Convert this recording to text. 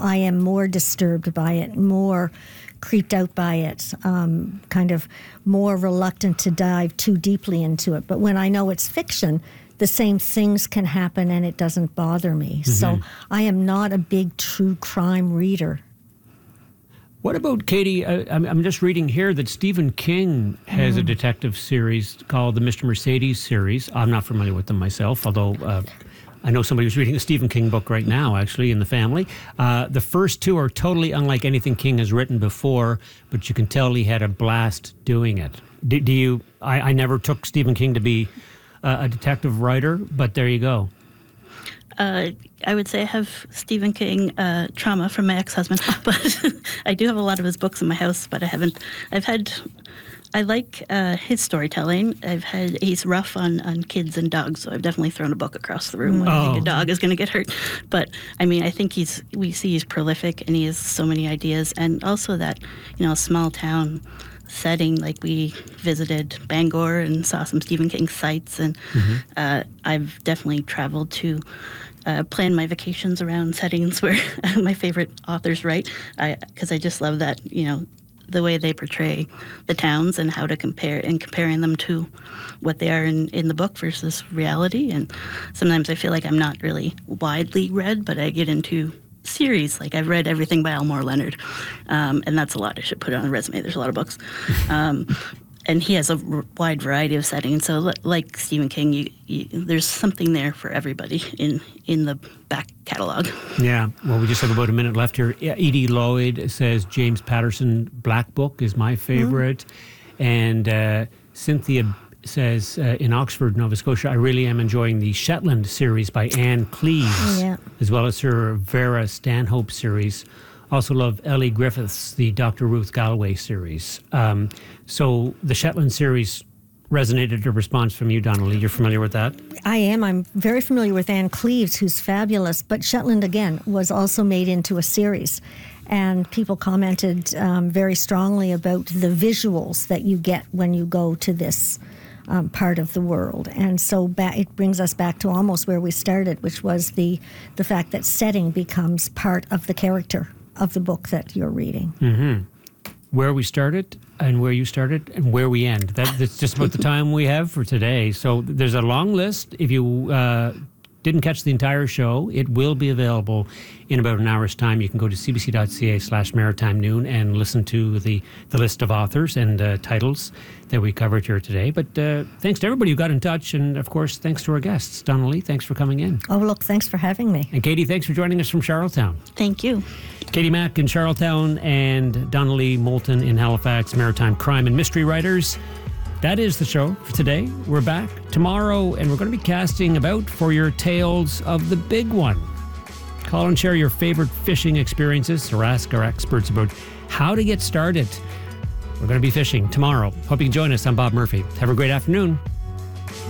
I am more disturbed by it, more creeped out by it, kind of more reluctant to dive too deeply into it. But when I know it's fiction, the same things can happen and it doesn't bother me. Mm-hmm. So I am not a big true crime reader. What about, Katie, I'm just reading here that Stephen King has a detective series called the Mr. Mercedes series. I'm not familiar with them myself, although I know somebody who's reading a Stephen King book right now, actually, in the family. The first two are totally unlike anything King has written before, but you can tell he had a blast doing it. Do you? I never took Stephen King to be a detective writer, but there you go. I would say I have Stephen King trauma from my ex-husband, but I do have a lot of his books in my house, but I like his storytelling. He's rough on kids and dogs, so I've definitely thrown a book across the room when I think a dog is going to get hurt. But I mean, I think we see he's prolific and he has so many ideas, and also that, small town setting. Like, we visited Bangor and saw some Stephen King sites, and I've definitely traveled to plan my vacations around settings where my favorite authors write, because I just love that, the way they portray the towns and how to comparing them to what they are in the book versus reality. And sometimes I feel like I'm not really widely read, but I get into series. Like, I've read everything by Elmore Leonard, and that's a lot. I should put it on a resume. There's a lot of books. And he has a wide variety of settings. So like Stephen King, there's something there for everybody in the back catalog. Yeah. Well, we just have about a minute left here. Edie Lloyd says James Patterson Black Book is my favorite. And Cynthia says in Oxford, Nova Scotia, I really am enjoying the Shetland series by Anne Cleves, as well as her Vera Stanhope series. Also love Ellie Griffiths, the Dr. Ruth Galloway series. So the Shetland series resonated a response from you, Donnelly. You're familiar with that? I am. I'm very familiar with Anne Cleves, who's fabulous. But Shetland, again, was also made into a series. And people commented very strongly about the visuals that you get when you go to this part of the world. And so it brings us back to almost where we started, which was the fact that setting becomes part of the character of the book that you're reading. Mm-hmm. Where we started and where you started and where we end. That's just about the time we have for today. So there's a long list. If you didn't catch the entire show, it will be available in about an hour's time. You can go to cbc.ca/maritime noon and listen to the list of authors and titles that we covered here today. But thanks to everybody who got in touch. And, of course, thanks to our guests. Donnelly, thanks for coming in. Oh, look, thanks for having me. And Katie, thanks for joining us from Charlottetown. Thank you. Katie Mack in Charlottetown and Donnelly Moulton in Halifax, maritime crime and mystery writers. That is the show for today. We're back tomorrow, and we're going to be casting about for your tales of the big one. Call and share your favorite fishing experiences or ask our experts about how to get started. We're going to be fishing tomorrow. Hope you can join us. I'm Bob Murphy. Have a great afternoon.